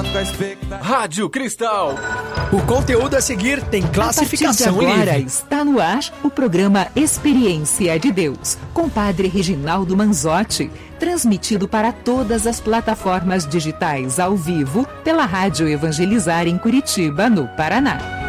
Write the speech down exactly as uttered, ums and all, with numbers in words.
esperando com a expectativa. Rádio Cristal. O conteúdo a seguir tem classificação livre. Agora livre. está no ar o programa Experiência de Deus, com Padre Reginaldo Manzotti, transmitido para todas as plataformas digitais ao vivo pela Rádio Evangelizar em Curitiba, no Paraná.